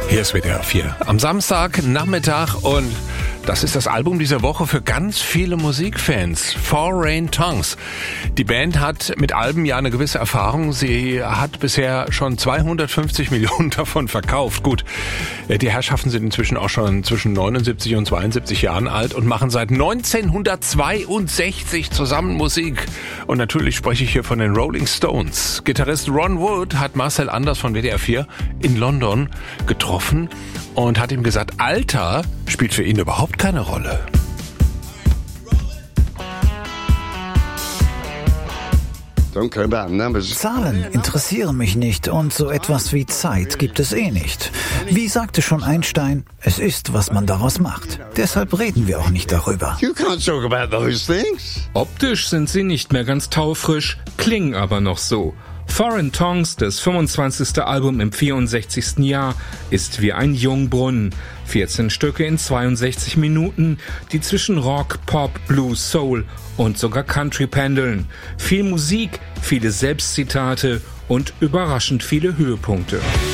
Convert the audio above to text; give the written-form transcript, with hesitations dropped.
Hier ist WDR 4 am Samstagnachmittag und das ist das Album dieser Woche für ganz viele Musikfans. Foreign Tongues. Die Band hat mit Alben ja eine gewisse Erfahrung. Sie hat bisher schon 250 Millionen davon verkauft. Gut, die Herrschaften sind inzwischen auch schon zwischen 79 und 72 Jahren alt und machen seit 1962 zusammen Musik. Und natürlich spreche ich hier von den Rolling Stones. Gitarrist Ron Wood hat Marcel Anders von WDR 4 in London getroffen und hat ihm gesagt, Alter spielt für ihn überhaupt keine Rolle. Zahlen interessieren mich nicht und so etwas wie Zeit gibt es eh nicht. Wie sagte schon Einstein, es ist, was man daraus macht. Deshalb reden wir auch nicht darüber. Optisch sind sie nicht mehr ganz taufrisch, klingen aber noch so. Foreign Tongues, das 25. Album im 64. Jahr, ist wie ein Jungbrunnen. 14 Stücke in 62 Minuten, die zwischen Rock, Pop, Blues, Soul und sogar Country pendeln. Viel Musik, viele Selbstzitate und überraschend viele Höhepunkte.